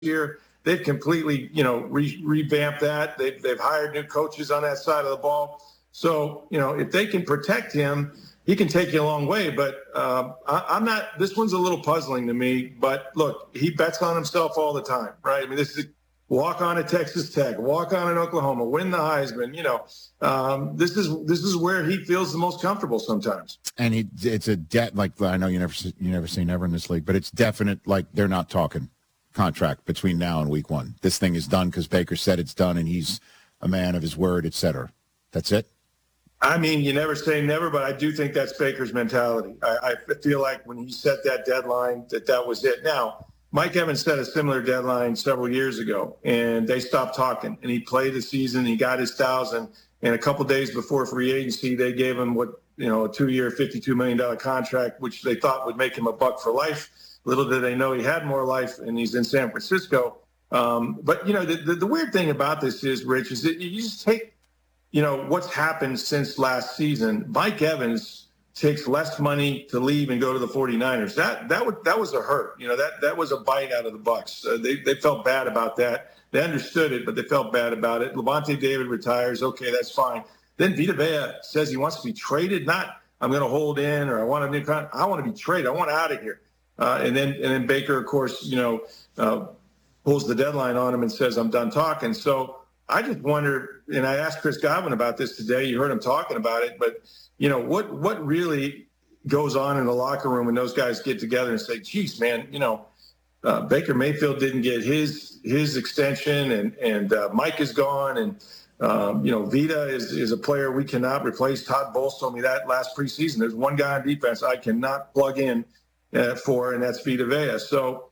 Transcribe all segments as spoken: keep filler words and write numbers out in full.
year. They've completely, you know, re- revamped that. They've, they've hired new coaches on that side of the ball. So, you know, if they can protect him, he can take you a long way. But uh, I, I'm not – this one's a little puzzling to me. But, look, he bets on himself all the time, right? I mean, this is – walk on at Texas Tech, walk on in Oklahoma, win the Heisman. You know, um, this is this is where he feels the most comfortable sometimes. And he, it's a debt like I know you never you never say never in this league, but it's definite. Like they're not talking contract between now and week one. This thing is done because Baker said it's done, and he's a man of his word, et cetera. That's it. I mean, you never say never, but I do think that's Baker's mentality. I, I feel like when he set that deadline, that that was it. Now, Mike Evans set a similar deadline several years ago, and they stopped talking. And he played the season. He got his thousand. And a couple days before free agency, they gave him what you know a two-year, fifty-two million dollars contract, which they thought would make him a buck for life. Little did they know he had more life, and he's in San Francisco. Um, but you know, the, the, the weird thing about this is, Rich, is that you just take you know what's happened since last season. Mike Evans takes less money to leave and go to the 49ers. That that would that was a hurt. You know, that that was a bite out of the Bucs. Uh, they they felt bad about that. They understood it, but they felt bad about it. Levante David retires. Okay, that's fine. Then Vita Vea says he wants to be traded. Not I'm going to hold in or I want a new contract. I want to be traded. I want out of here. Uh, and then and then Baker, of course, you know, uh, pulls the deadline on him and says I'm done talking. So I just wonder, and I asked Chris Godwin about this today. You heard him talking about it, but you know, what what really goes on in the locker room when those guys get together and say, geez, man, you know, uh, Baker Mayfield didn't get his his extension and, and uh, Mike is gone. And, um, you know, Vita is, is a player we cannot replace. Todd Bowles told me that last preseason. There's one guy on defense I cannot plug in uh, for, and that's Vita Vea. So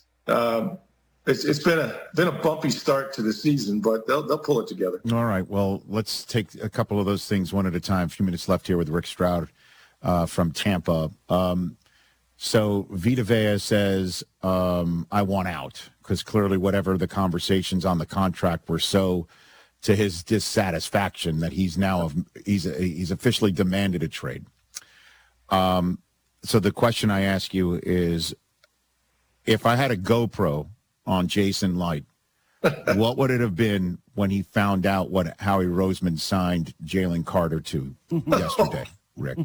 um, it's it's been a been a bumpy start to the season, but they'll they'll pull it together. All right. Well, let's take a couple of those things one at a time. A few minutes left here with Rick Stroud uh, from Tampa. Um, so Vita Vea says, um, I want out, because clearly whatever the conversations on the contract were so to his dissatisfaction that he's now he's he's officially demanded a trade. Um, so the question I ask you is, if I had a GoPro on Jason Light, what would it have been when he found out what Howie Roseman signed Jalen Carter to yesterday, Rick?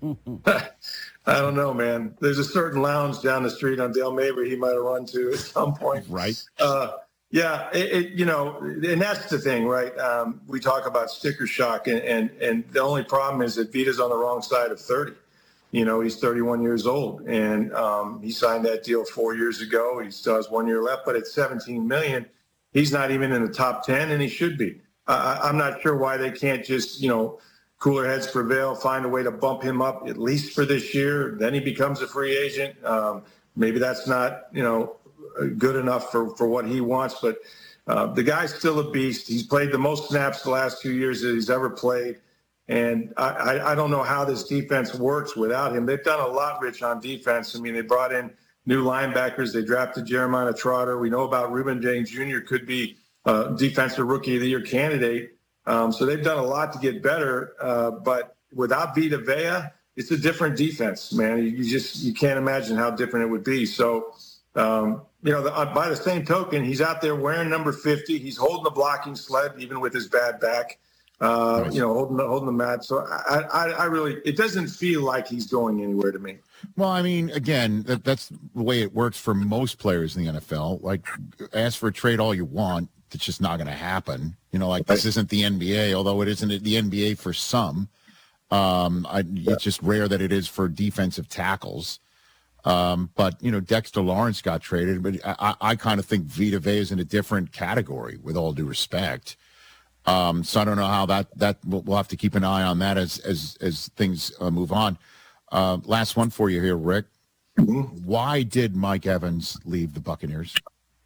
I don't know, man. There's a certain lounge down the street on Dale Mabry he might have run to at some point. Right. Uh, yeah, it, it, you know, and that's the thing, right? Um, we talk about sticker shock, and, and, and the only problem is that Vita's on the wrong side of thirty. You know, he's thirty-one years old, and um, he signed that deal four years ago. He still has one year left, but at seventeen million dollars, he's not even in the top ten, and he should be. Uh, I'm not sure why they can't just, you know, cooler heads prevail, find a way to bump him up at least for this year. Then he becomes a free agent. Um, maybe that's not, you know, good enough for, for what he wants, but uh, the guy's still a beast. He's played the most snaps the last two years that he's ever played. And I, I, I don't know how this defense works without him. They've done a lot, Rich, on defense. I mean, they brought in new linebackers. They drafted Jeremiah Trotter. We know about Reuben James Junior could be a defensive rookie of the year candidate. Um, so they've done a lot to get better. Uh, but without Vita Vea, it's a different defense, man. You, you just you can't imagine how different it would be. So, um, you know, the, uh, by the same token, he's out there wearing number fifty. He's holding the blocking sled, even with his bad back. Uh, nice. You know, holding the, holding the mat. So I, I, I really, it doesn't feel like he's going anywhere to me. Well, I mean, again, that, that's the way it works for most players in the N F L. Like, ask for a trade all you want. It's just not going to happen. You know, like this isn't the N B A, although it isn't the N B A for some. Um, I, yeah. It's just rare that it is for defensive tackles. Um, but, you know, Dexter Lawrence got traded, but I, I kind of think Vita Vea is in a different category, with all due respect. Um, so I don't know how that, that we'll, we'll have to keep an eye on that as, as, as things uh, move on. Uh, last one for you here, Rick. Mm-hmm. Why did Mike Evans leave the Buccaneers?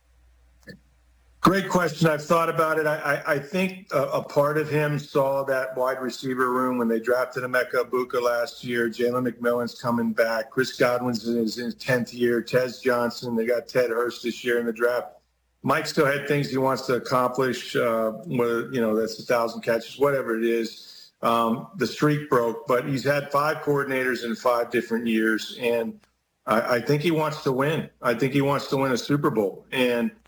Great question. I've thought about it. I, I, I think a, a part of him saw that wide receiver room when they drafted Emeka Egbuka last year. Jalen McMillan's coming back. Chris Godwin's in his, in his tenth year. Tez Johnson. They got Ted Hurst this year in the draft. Mike still had things he wants to accomplish, uh, whether, you know, that's a thousand catches, whatever it is. Um, the streak broke, but he's had five coordinators in five different years, and I, I think he wants to win. I think he wants to win a Super Bowl. And